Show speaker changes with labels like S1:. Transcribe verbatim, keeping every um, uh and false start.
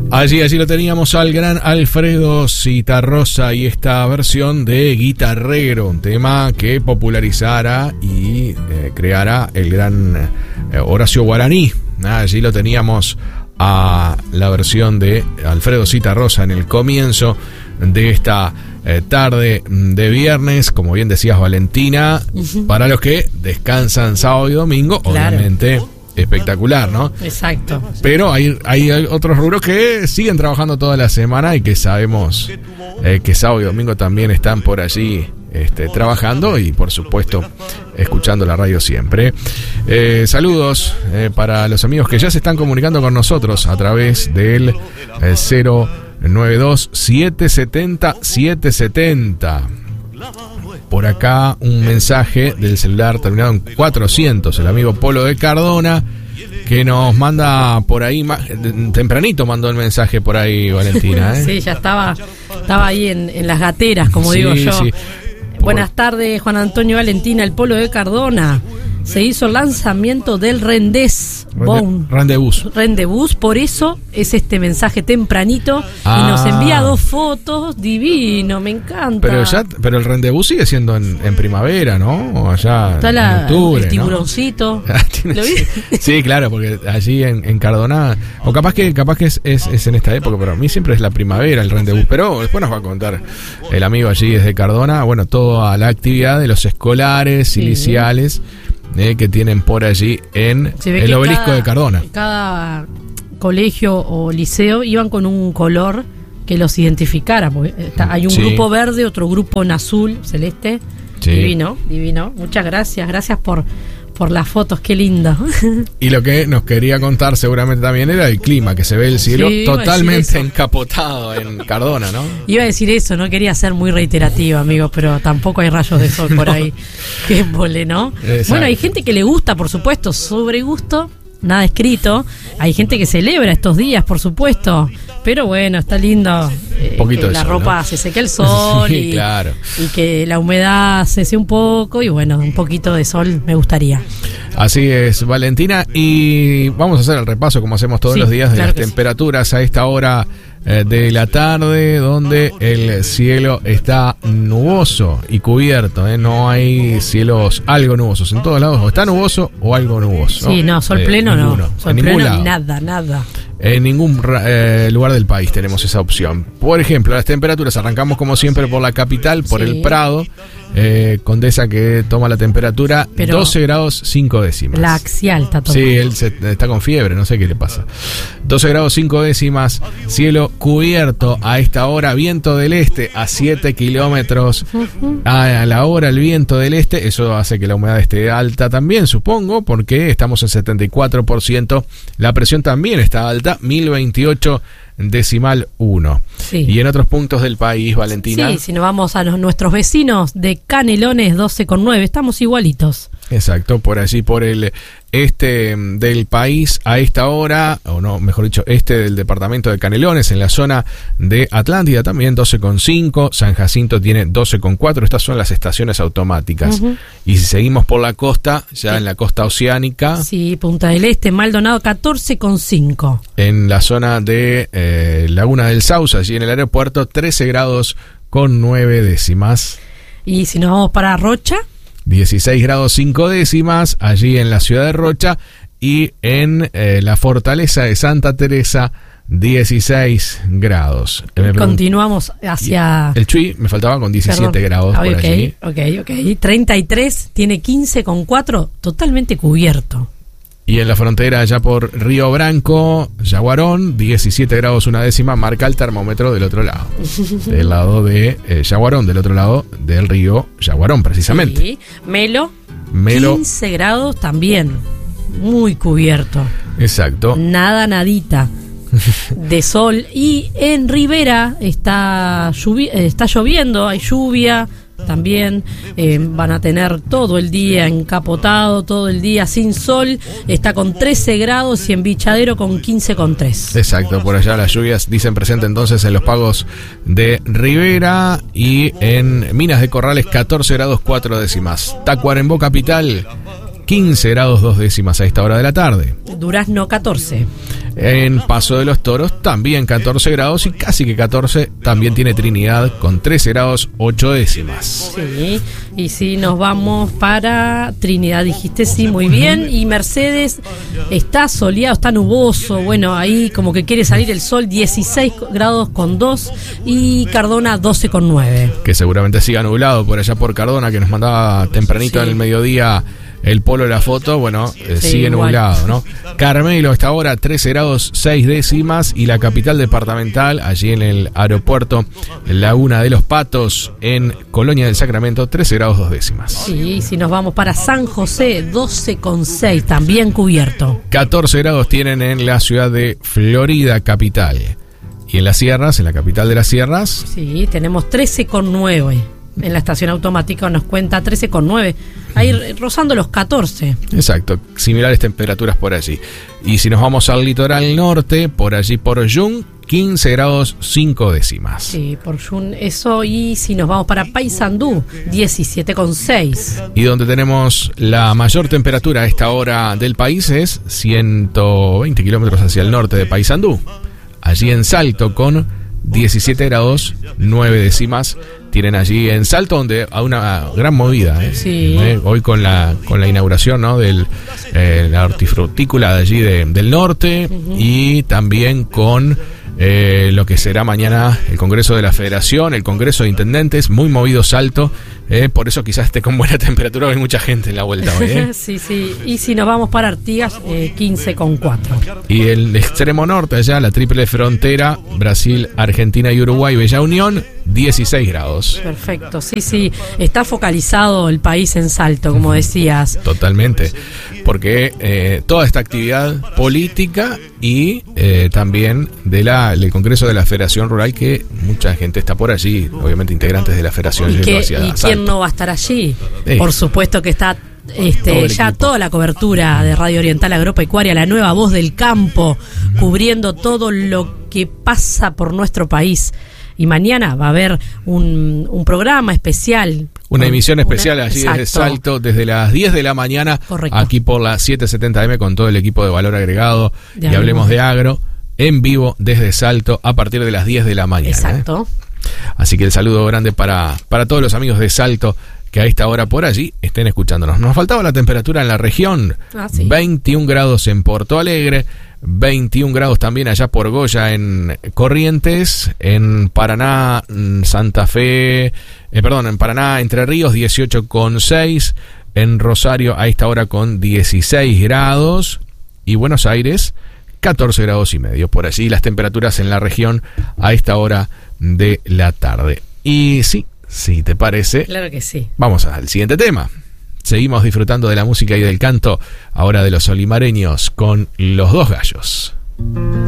S1: Allí, allí lo teníamos al gran Alfredo Zitarrosa y esta versión de Guitarrero, un tema que popularizara y eh, creara el gran eh, Horacio Guaraní. Allí lo teníamos a la versión de Alfredo Zitarrosa en el comienzo de esta eh, tarde de viernes, como bien decías, Valentina, uh-huh. para los que descansan sábado y domingo, claro. Obviamente espectacular, ¿no?
S2: Exacto.
S1: Pero hay, hay otros rubros que siguen trabajando toda la semana y que sabemos eh, que sábado y domingo también están por allí este, trabajando y por supuesto escuchando la radio siempre. Eh, saludos eh, para los amigos que ya se están comunicando con nosotros a través del eh, cero nueve dos siete siete cero siete siete cero. Por acá un mensaje del celular terminado en cuatrocientos, el amigo Polo de Cardona, que nos manda por ahí, tempranito mandó el mensaje por ahí, Valentina, ¿eh?
S2: Sí, ya estaba, estaba ahí en, en las gateras, como
S1: sí,
S2: digo yo.
S1: Sí.
S2: Buenas tardes, Juan Antonio Valentina, el Polo de Cardona. Se hizo el lanzamiento del Rendez Bone.
S1: Rendezvous.
S2: Rendezvous, por eso es este mensaje tempranito
S1: ah.
S2: y nos envía dos fotos, divino, me encanta.
S1: Pero ya, pero el Rendezvous sigue siendo en, en primavera, ¿no? O allá
S2: está la,
S1: en octubre,
S2: el tiburoncito.
S1: ¿no?
S2: ¿Lo
S1: sí, sí, claro, porque allí en, en Cardona, o capaz que capaz que es, es, es en esta época, pero a mí siempre es la primavera el Rendezvous. Pero después nos va a contar el amigo allí desde Cardona, bueno, toda la actividad de los escolares, sí. Iniciales. Eh, que tienen por allí en el obelisco
S2: cada,
S1: de Cardona.
S2: Cada colegio o liceo iban con un color que los identificara, porque está, hay un sí. grupo verde, otro grupo en azul, celeste. Sí. Divino, divino. Muchas gracias, gracias por, por las fotos, qué lindo.
S1: Y lo que nos quería contar seguramente también era el clima, que se ve el cielo sí, totalmente encapotado en Cardona, ¿no?
S2: Iba a decir eso, no quería ser muy reiterativa, amigos, pero tampoco hay rayos de sol por no. ahí. Qué embole, ¿no? Exacto. Bueno, hay gente que le gusta, por supuesto, sobre gusto, nada escrito. Hay gente que celebra estos días, por supuesto. Pero bueno, está lindo eh, que la sol, ropa ¿no? se seque el sol sí, y,
S1: claro.
S2: y que la humedad cese un poco y bueno, un poquito de sol me gustaría.
S1: Así es, Valentina, y vamos a hacer el repaso como hacemos todos sí, los días de claro las temperaturas sí. a esta hora eh, de la tarde, donde el cielo está nuboso y cubierto, ¿eh? No hay cielos algo nubosos, en todos lados o está nuboso o algo nuboso.
S2: Sí, no, sol pleno eh, ninguno, no, sol pleno ni nada, nada.
S1: En ningún eh, lugar del país tenemos esa opción. Por ejemplo, las temperaturas, arrancamos como siempre por la capital, por sí. el Prado, eh, Condesa que toma la temperatura pero doce grados cinco décimas.
S2: La axial está tomando.
S1: Sí, él se, está con fiebre, no sé qué le pasa. doce grados cinco décimas, cielo cubierto a esta hora, viento del este a siete kilómetros uh-huh. a la hora, el viento del este, eso hace que la humedad esté alta también, supongo, porque estamos en setenta y cuatro por ciento, la presión también está alta, mil veintiocho decimal uno. Sí. Y en otros puntos del país, Valentina.
S2: Sí, si nos vamos a los, nuestros vecinos de Canelones, doce coma nueve, estamos igualitos.
S1: Exacto, por allí, por el este del país a esta hora, o no, mejor dicho, este del departamento de Canelones, en la zona de Atlántida también doce coma cinco, San Jacinto tiene doce coma cuatro, estas son las estaciones automáticas. Uh-huh. Y si seguimos por la costa, ya sí. en la costa oceánica.
S2: Sí, Punta del Este, Maldonado catorce coma cinco.
S1: En la zona de eh, Laguna del Sauce, allí en el aeropuerto, trece grados con nueve décimas.
S2: Y si nos vamos para Rocha,
S1: dieciséis grados cinco décimas, allí en la ciudad de Rocha, y en eh, la fortaleza de Santa Teresa, dieciséis grados.
S2: Continuamos hacia...
S1: El Chuy me faltaba con diecisiete Perdón. grados.
S2: Ah,
S1: por
S2: okay,
S1: allí.
S2: Ok, ok. treinta y tres, tiene quince coma cuatro, totalmente cubierto.
S1: Y en la frontera allá por Río Branco, Yaguarón, diecisiete grados una décima, marca el termómetro del otro lado. Del lado de eh, Yaguarón, del otro lado del río Yaguarón, precisamente.
S2: Sí. Melo,
S1: Melo,
S2: quince grados también, muy cubierto.
S1: Exacto.
S2: Nada, nadita de sol. Y en Rivera está, lluvi- está lloviendo, hay lluvia. También eh, van a tener todo el día encapotado, todo el día sin sol. Está con trece grados y en Bichadero con quince coma tres.
S1: Exacto, por allá las lluvias dicen presente entonces en los pagos de Rivera y en Minas de Corrales catorce grados cuatro décimas. Tacuarembó capital quince grados dos décimas a esta hora de la tarde.
S2: Durazno catorce.
S1: En Paso de los Toros también catorce grados y casi que catorce también tiene Trinidad con trece grados ocho décimas.
S2: Sí, y si nos vamos para Trinidad, dijiste sí, muy bien. Y Mercedes está soleado, está nuboso, bueno, ahí como que quiere salir el sol, dieciséis grados con dos, y Cardona doce con nueve.
S1: Que seguramente siga nublado por allá por Cardona, que nos mandaba tempranito sí. en el mediodía el polo de la foto, bueno, eh, sí, sigue igual. nublado, ¿no? Carmelo está ahora trece grados seis décimas y la capital departamental, allí en el aeropuerto Laguna de los Patos, en Colonia del Sacramento, trece grados dos décimas.
S2: Sí, si nos vamos para San José, doce con seis, también cubierto.
S1: catorce grados tienen en la ciudad de Florida, capital. Y en las sierras, en la capital de las sierras...
S2: Sí, tenemos trece con nueve. En la estación automática nos cuenta trece con nueve, ahí rozando los catorce.
S1: Exacto, similares temperaturas por allí. Y si nos vamos al litoral norte, por allí por Jung, quince grados cinco décimas.
S2: Sí, por Jung eso. Y si nos vamos para Paysandú, diecisiete con seis.
S1: Y donde tenemos la mayor temperatura a esta hora del país es ciento veinte kilómetros hacia el norte de Paysandú. Allí en Salto con diecisiete grados nueve décimas. Tienen allí en Salto, donde hay una gran movida, ¿eh?
S2: Sí.
S1: ¿Eh? Hoy con la con la inauguración, ¿no? del eh, la hortifrutícola de allí de, del norte, uh-huh. y también con eh, lo que será mañana el Congreso de la Federación, el Congreso de Intendentes, muy movido Salto, eh, por eso quizás esté con buena temperatura, hay mucha gente en la vuelta hoy, ¿eh?
S2: Sí, sí, y si nos vamos para Artigas, eh, quince con cuatro.
S1: Y el extremo norte, allá la triple frontera, Brasil, Argentina y Uruguay, Bella Unión, dieciséis grados.
S2: Perfecto, sí, sí, está focalizado el país en Salto, como decías.
S1: Totalmente, porque eh, toda esta actividad política y eh, también de la, del Congreso de la Federación Rural, que mucha gente está por allí, obviamente integrantes de la Federación.
S2: ¿Y, que, ¿y quién no va a estar allí?
S1: Sí.
S2: Por supuesto que está este ya equipo. Toda la cobertura de Radio Oriental Agropecuaria, la nueva voz del campo, uh-huh. cubriendo todo lo que pasa por nuestro país. Y mañana va a haber un, un programa especial.
S1: Una emisión especial una, allí exacto. desde Salto, desde las diez de la mañana, correcto. Aquí por la setecientos setenta eme con todo el equipo de Valor Agregado de y Hablemos. Hablemos de Agro, en vivo desde Salto a partir de las diez de la mañana.
S2: Exacto.
S1: ¿eh? Así que el saludo grande para, para todos los amigos de Salto que a esta hora por allí estén escuchándonos. Nos faltaba la temperatura en la región,
S2: ah, sí.
S1: veintiún grados en Porto Alegre, veintiún grados también allá por Goya en Corrientes, en Paraná, Santa Fe, eh, perdón, en Paraná, Entre Ríos, dieciocho con seis, en Rosario a esta hora con dieciséis grados, y Buenos Aires, catorce grados y medio. Por allí las temperaturas en la región a esta hora de la tarde. Y sí, si te parece,
S2: claro que sí.
S1: Vamos al siguiente tema. Seguimos disfrutando de la música y del canto, ahora de los olimareños con Los Dos Gallos.